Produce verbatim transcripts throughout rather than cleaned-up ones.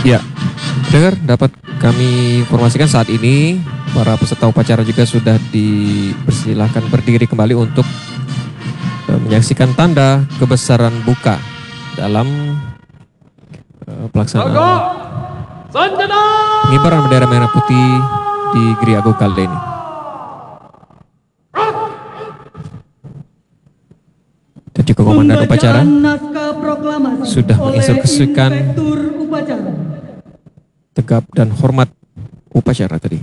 Ya, dengar dapat kami informasikan saat ini para peserta upacara juga sudah dipersilahkan berdiri kembali untuk uh, menyaksikan tanda kebesaran buka dalam uh, pelaksanaan pengibaran bendera merah putih di Gri Agung kali ini. Dan juga komandan upacara sudah menginstruksikan tegap dan hormat upacara tadi.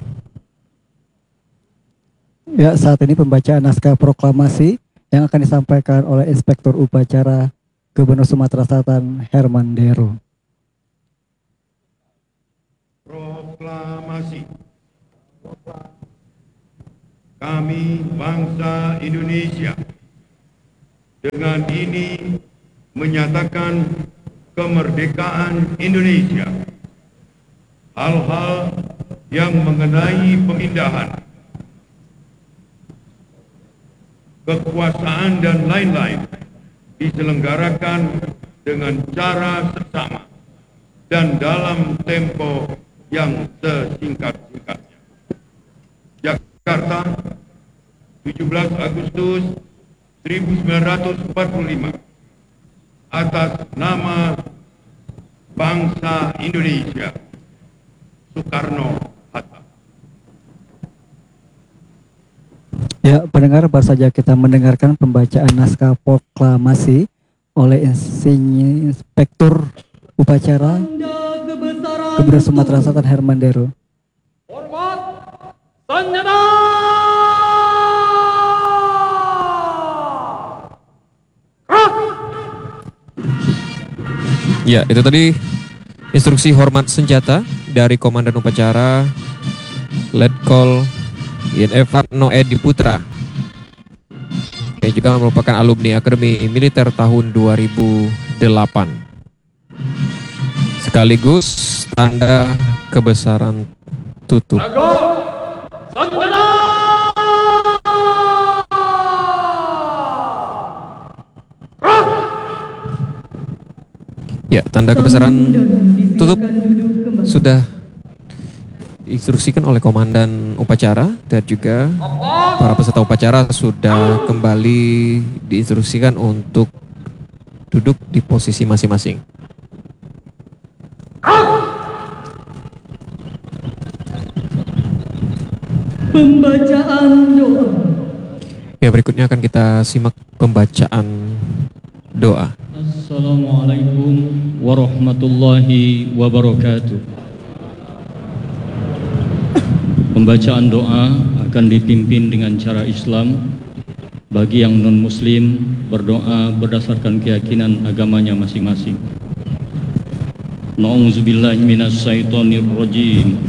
Ya, saat ini pembacaan naskah proklamasi yang akan disampaikan oleh Inspektur Upacara Gubernur Sumatera Selatan Herman Deru. Proklamasi. Kami bangsa Indonesia dengan ini menyatakan kemerdekaan Indonesia. Hal-hal yang mengenai pemindahan kekuasaan dan lain-lain diselenggarakan dengan cara seksama dan dalam tempo yang sesingkat-singkatnya. Jakarta, tujuh belas Agustus seribu sembilan ratus empat puluh lima. Atas nama bangsa Indonesia, Soekarno-Hatta. Ya, pendengar, baru saja kita mendengarkan pembacaan naskah proklamasi oleh Inspektur Upacara Gubernur Sumatera Selatan Herman Deru. Hormat senjata. Ya, itu tadi instruksi hormat senjata dari Komandan Upacara Letkol I N F Fatno Edi Putra, yang juga merupakan alumni Akademi Militer tahun dua ribu delapan. Sekaligus tanda kebesaran tutup. Ya, tanda kebesaran tutup sudah diinstruksikan oleh Komandan Upacara, dan juga para peserta upacara sudah kembali diinstruksikan untuk duduk di posisi masing-masing. Pembacaan doa. Ya, berikutnya akan kita simak pembacaan doa. Assalamualaikum warahmatullahi wabarakatuh. Pembacaan doa akan dipimpin dengan cara Islam. Bagi yang non-muslim, berdoa berdasarkan keyakinan agamanya masing-masing. Na'udzubillahi minasyaitonir rajim.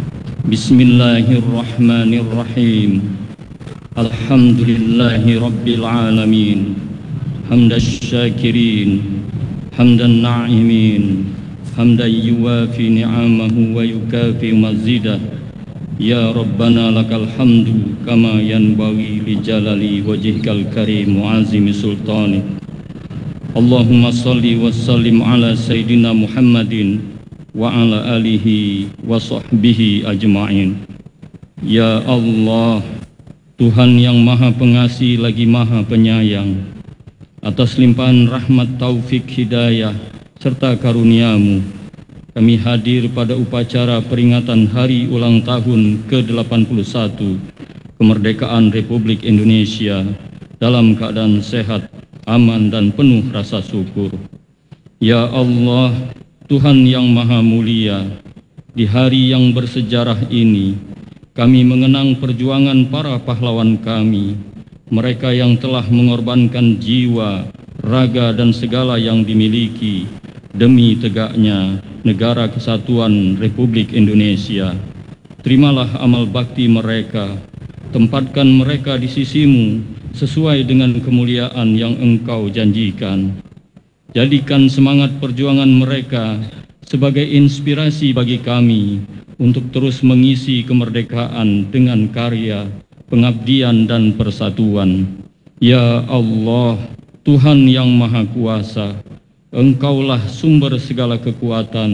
Bismillahirrahmanirrahim. Alhamdulillahi rabbil alamin. Hamdash syakirin, hamdan na'imin, hamdan yuwafi ni'amahu wa yukafi mazidah. Ya Rabbana lakal hamdu kama yanbawi li jalali wajhikal karim wa azimi sultani. Allahumma salli wa sallim ala Sayyidina Muhammadin wa ala alihi wa sahbihi ajma'in. Ya Allah, Tuhan yang maha pengasih lagi maha penyayang, atas limpahan rahmat, taufik, hidayah, serta karuniamu, kami hadir pada upacara peringatan hari ulang tahun ke delapan puluh satu kemerdekaan Republik Indonesia dalam keadaan sehat, aman, dan penuh rasa syukur. Ya Allah, Tuhan yang maha mulia, di hari yang bersejarah ini, kami mengenang perjuangan para pahlawan kami, mereka yang telah mengorbankan jiwa, raga, dan segala yang dimiliki demi tegaknya negara kesatuan Republik Indonesia. Terimalah amal bakti mereka, tempatkan mereka di sisimu sesuai dengan kemuliaan yang Engkau janjikan. Jadikan semangat perjuangan mereka sebagai inspirasi bagi kami untuk terus mengisi kemerdekaan dengan karya, pengabdian, dan persatuan. Ya Allah, Tuhan yang Maha Kuasa, Engkaulah sumber segala kekuatan,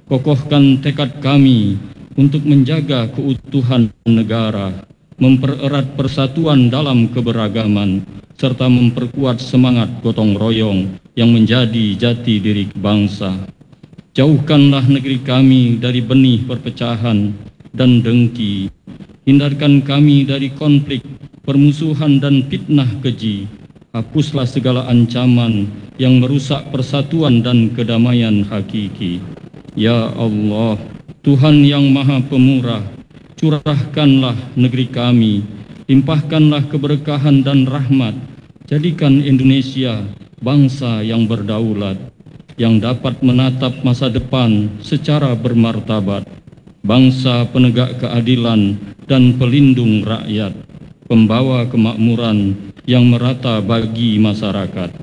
kokohkan tekad kami untuk menjaga keutuhan negara, mempererat persatuan dalam keberagaman, serta memperkuat semangat gotong royong yang menjadi jati diri bangsa. Jauhkanlah negeri kami dari benih perpecahan dan dengki. Hindarkan kami dari konflik, permusuhan dan fitnah keji. Hapuslah segala ancaman yang merusak persatuan dan kedamaian hakiki. Ya Allah, Tuhan yang Maha Pemurah, curahkanlah negeri kami, limpahkanlah keberkahan dan rahmat, jadikan Indonesia bangsa yang berdaulat, yang dapat menatap masa depan secara bermartabat, bangsa penegak keadilan dan pelindung rakyat, pembawa kemakmuran yang merata bagi masyarakat.